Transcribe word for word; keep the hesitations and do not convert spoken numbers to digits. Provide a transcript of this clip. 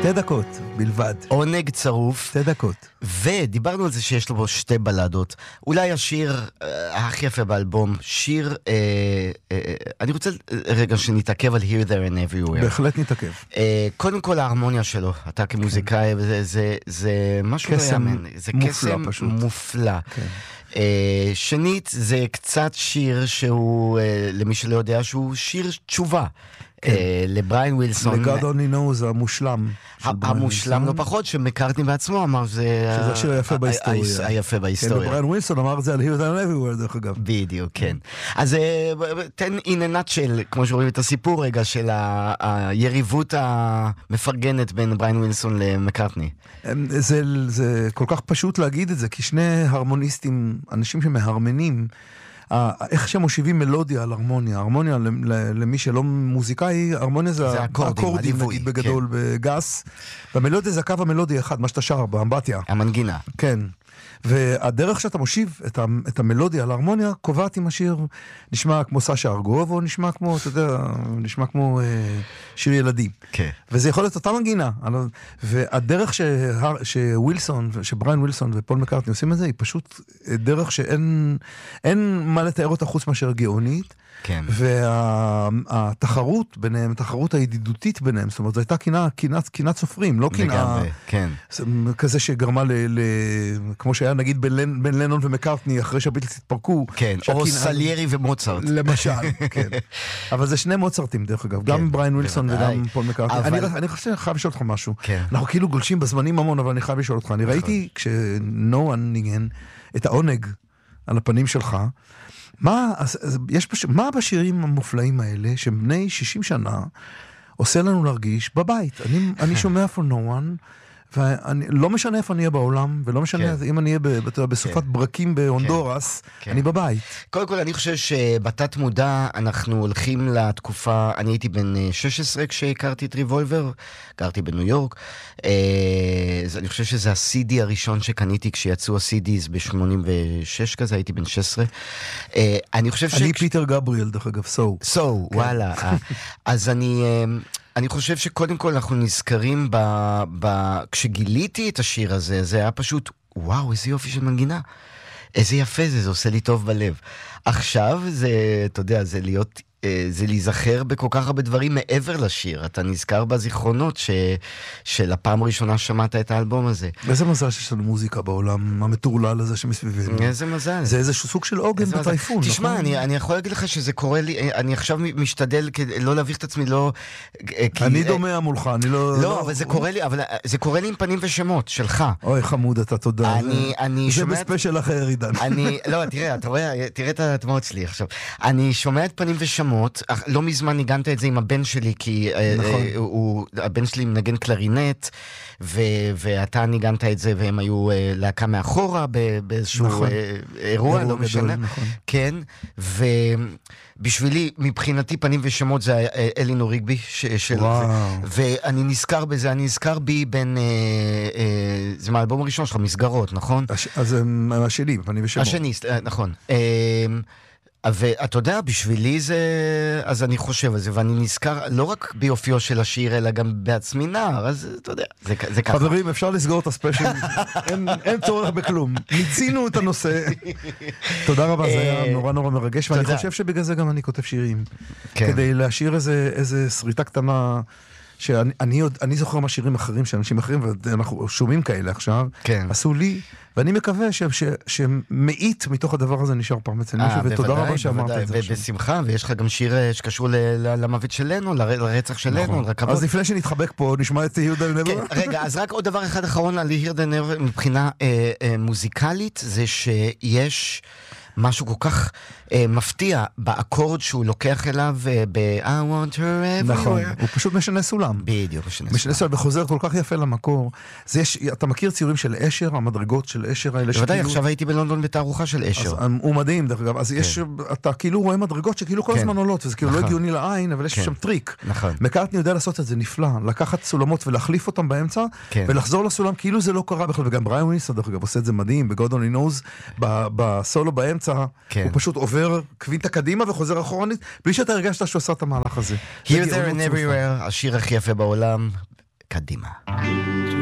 שתי דקות בלבד. עונג צרוף. שתי דקות. ודיברנו על זה שיש לו בו שתי בלדות. אולי השיר אה, הכי יפה באלבום, שיר, אה, אה, אני רוצה רגע שנתעכב על Here, There and Everywhere. בהחלט נתעכב. אה, קודם כל ההרמוניה שלו, אתה כמוזיקאי, כן. זה, זה, זה משהו לא יאמן. זה קסם פשוט. מופלא. כן. אה, שנית, זה קצת שיר שהוא, אה, למי שלא יודע, שהוא שיר תשובה. לבריין ווילסון. ל-God Only Knows המושלם. המושלם לא פחות, שמקארטני בעצמו אמר שזה... שזה השיר היפה בהיסטוריה. היפה בהיסטוריה. כן, ובריין ווילסון אמר את זה על Here, There and Everywhere, דרך אגב. בדיוק, כן. אז תן in a nutshell, כמו שרואים את הסיפור רגע, של היריבות המפרגנת בין בריין ווילסון למקארטני. זה כל כך פשוט להגיד את זה, כי שני הרמוניסטים, אנשים שמהרמנים, איך שמושיבים מלודיה על הרמוניה, הרמוניה למי שלא מוזיקאי, הרמוניה זה האקורדים, נגיד בגדול, בגס, והמלודיה זה הקו המלודי אחד, מה שאתה שר באמבטיה. המנגינה. כן. והדרך שאתה מושיב את, ה, את המלודיה על ההרמוניה, קובעת אם השיר נשמע כמו סשה ארגוב, או נשמע כמו, אתה יודע, נשמע כמו אה, שיר ילדים. כן. וזה יכול להיות אותה מנגינה. והדרך שה, שווילסון, שבריין ווילסון ופול מקארטני עושים את זה, היא פשוט דרך שאין אין מה לתאר אותה חוץ מאשר גאונית. כן. והתחרות ביניהם, התחרות הידידותית ביניהם, זאת אומרת, זו הייתה קינה, קינת, קינת סופרים, לא קינה, כן. כזה שגרמה ל, ל, כמו שהיה נגיד בין, בין לנון ומקארטני, אחרי שהביטלס התפרקו. כן, או סליירי ומוצרט. למשל, כן. אבל זה שני מוצרטים, דרך אגב, גם בריין ווילסון וגם פול מקארטני. אני, אני חושב שאני חייב לשאול אותך משהו. אנחנו כאילו גולשים בזמנים המון, אבל אני חייב לשאול אותך. אני ראיתי, כשנואן ניגן את העונג על הפנים שלך, מה, יש בש... מה בשירים המופלאים האלה, שהם בני שישים שנה, עושה לנו להרגיש בבית? אני, אני שומע for no one, ואני, לא משנה איפה אני אהיה בעולם, ולא משנה כן. אם אני אהיה בסופת כן. ברקים בהונדורס, כן. אני בבית. קודם כל, אני חושב שבתת מודע אנחנו הולכים לתקופה, אני הייתי בן שש עשרה כשהכרתי את ריבולבר, גרתי בניו יורק, אז אני חושב שזה ה-סי די הראשון שקניתי כשיצאו ה-סי דיז ב-שמונים ושש כזה, הייתי בן שש עשרה. אני חושב ש... אני פיטר גבריאל, דרך אגב, סו. סו, וואלה. אז אני... אני חושב שקודם כל אנחנו נזכרים ב, ב, כשגיליתי את השיר הזה, זה היה פשוט, וואו, איזה יופי של מנגינה. איזה יפה זה, זה עושה לי טוב בלב. עכשיו זה, אתה יודע, זה להיות, זה להיזכר בכל כך הרבה דברים מעבר לשיר. אתה נזכר בזיכרונות ש, של הפעם הראשונה שמעת את האלבום הזה. איזה מזל שיש לנו מוזיקה בעולם המטורלל הזה שמסביבנו. איזה מזל. זה איזשהו סוג של עוגן בטייפון. תשמע, נכון? אני, אני יכול להגיד לך שזה קורה לי, אני עכשיו משתדל כדי לא להביך את עצמי, לא... כי, אני דומה מולך, אני לא... לא, לא אבל זה קורה לי, אבל זה קורה לי עם פנים ושמות, שלך. אוי, חמוד, אתה תודה. אני, אני זה שומע... בספיישל אחר, עידן. אני, לא, תראה, אתה רואה, תראה את הדמעות שלי עכשיו. אני שומע את פנים ושמות, לא מזמן ניגנת את זה עם הבן שלי, כי נכון. הוא, הבן שלי מנגן קלרינט, ו, ואתה ניגנת את זה, והם היו להקה מאחורה, באיזשהו נכון. אירוע, לא משנה. נכון. כן, ובשבילי, מבחינתי פנים ושמות, זה אלינור ריגבי, של, ואני נזכר בזה, אני נזכר בי בין, זה מהאלבום הראשון שלך, מסגרות, נכון? אז השני, פנים ושמות. השני, נכון. ואתה יודע, בשבילי זה, אז אני חושב על זה, ואני נזכר לא רק ביופיו של השיר, אלא גם בעצמי נער, אז אתה יודע, זה, זה ככה. חברים, אפשר לסגור את הספיישל, אין, אין צורך בכלום. ניצינו את הנושא. תודה רבה, זה היה נורא נורא מרגש, ואני חושב שבגלל זה גם אני כותב שירים. כדי להשאיר איזה, איזה שריטה קטנה, שאני אני, אני זוכר מה שירים אחרים, שאנשים אחרים, ואנחנו שומעים כאלה עכשיו, כן. עשו לי, ואני מקווה ש, ש, שמאית מתוך הדבר הזה נשאר פעם אצל מישהו, ותודה רבה שאמרת את זה. בשמחה, ויש לך גם שיר שקשור למוות שלנו, לרצח שלנו, לרכבות. אז לפני שנתחבק פה, נשמע את Here, There and Everywhere. רגע, אז רק עוד דבר אחד אחרון על Here, There and Everywhere, מבחינה מוזיקלית, זה שיש... משהו כל כך אה, מפתיע באקורד שהוא לוקח אליו ב- I want her everywhere. נכון, הוא פשוט משנה סולם. בדיוק, משנה סולם. משנה סולם וחוזר כל כך יפה למקור. זה יש, אתה מכיר ציורים של אשר, המדרגות של אשר האלה? בוודאי, עכשיו הייתי בלונדון בתערוכה של אשר. אז הוא מדהים, דרך אגב. אז כן. יש, אתה כאילו רואה מדרגות שכאילו כל כן. הזמן עולות, וזה כאילו נכון. לא הגיוני לעין, אבל יש כן. שם טריק. נכון. מקארטני יודע לעשות את זה נפלא, לקחת סולמות ולהחליף אותם באמצע, כן. ולחזור לסולם כאילו זה לא קרה בכלל, וגם בריין ווילסון, דרך אגב, עושה את זה מדהים, ב-God Only Knows, בסולו באמצע, כן. הוא פשוט עובר קווינטה קדימה וחוזר אחורנית, בלי שאתה הרגשת שהוא עשה את המהלך הזה. Here, There and Everywhere, השיר הכי יפה בעולם, קדימה.